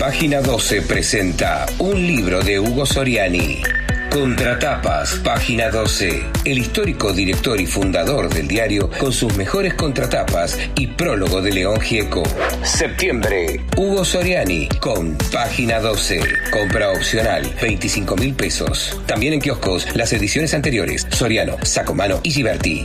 Página 12 presenta un libro de Hugo Soriani. Contratapas, Página 12. El histórico director y fundador del diario con sus mejores contratapas y prólogo de León Gieco. Septiembre, Hugo Soriani con Página 12. Compra opcional, 25.000 pesos. También en kioscos, las ediciones anteriores. Soriano, Sacomano y Giberti.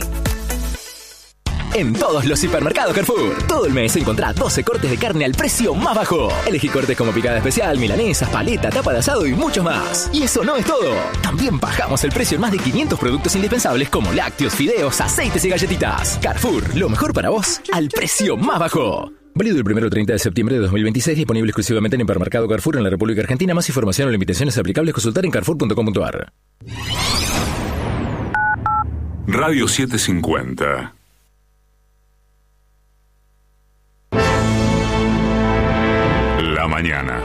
En todos los hipermercados Carrefour, todo el mes encontrá 12 cortes de carne al precio más bajo. Elegí cortes como picada especial, milanesas, paleta, tapa de asado y mucho más. Y eso no es todo. También bajamos el precio en más de 500 productos indispensables como lácteos, fideos, aceites y galletitas. Carrefour, lo mejor para vos al precio más bajo. Válido el 1 al 30 de septiembre de 2026, disponible exclusivamente en hipermercado Carrefour en la República Argentina. Más información o limitaciones aplicables consultar en carrefour.com.ar. Radio 750. La mañana.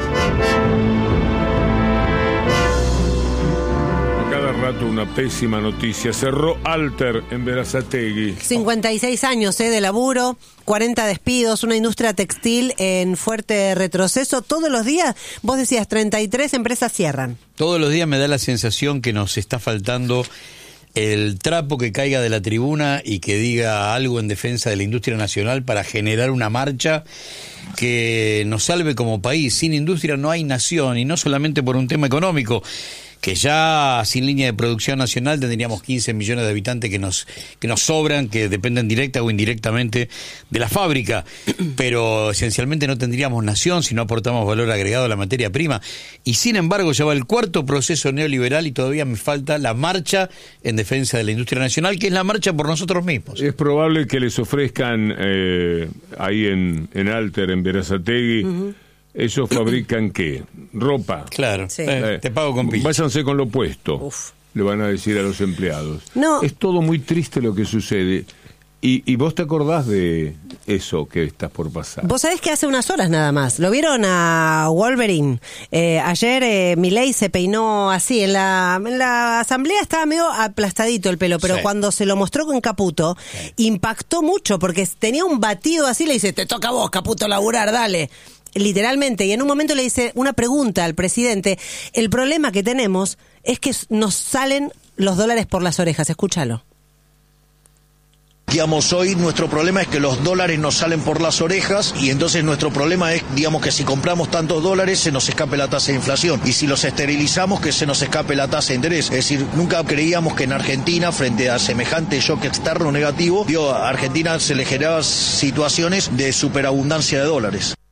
A cada rato una pésima noticia. Cerró Alter en Berazategui. 56 años de laburo, 40 despidos, una industria textil en fuerte retroceso. Todos los días, vos decías, 33 empresas cierran. Todos los días me da la sensación que nos está faltando el trapo que caiga de la tribuna y que diga algo en defensa de la industria nacional para generar una marcha que nos salve como país. Sin industria no hay nación, y no solamente por un tema económico, que ya sin línea de producción nacional tendríamos 15 millones de habitantes que nos sobran, que dependen directa o indirectamente de la fábrica, pero esencialmente no tendríamos nación si no aportamos valor agregado a la materia prima. Y sin embargo ya va el cuarto proceso neoliberal y todavía me falta la marcha en defensa de la industria nacional, que es la marcha por nosotros mismos. Es probable que les ofrezcan ahí en Alter, en Berazategui, ¿ellos fabrican qué? Ropa. Claro, sí. Te pago con pillo. Váyanse con lo opuesto. Uf. Le van a decir a los empleados. No. Es todo muy triste lo que sucede. Y vos te acordás de eso que estás por pasar. Vos sabés que hace unas horas nada más, ¿lo vieron a Wolverine? Ayer Milei se peinó así, en la asamblea estaba medio aplastadito el pelo, pero sí, cuando se lo mostró con Caputo, sí, impactó mucho, porque tenía un batido así, le dice, te toca a vos, Caputo, laburar, dale. Literalmente, y en un momento le dice una pregunta al presidente. El problema que tenemos es que nos salen los dólares por las orejas. Escúchalo. Digamos, hoy nuestro problema es que los dólares nos salen por las orejas, y entonces nuestro problema es, digamos, que si compramos tantos dólares se nos escape la tasa de inflación, y si los esterilizamos que se nos escape la tasa de interés. Es decir, nunca creíamos que en Argentina, frente a semejante shock externo negativo, a Argentina se le generaban situaciones de superabundancia de dólares.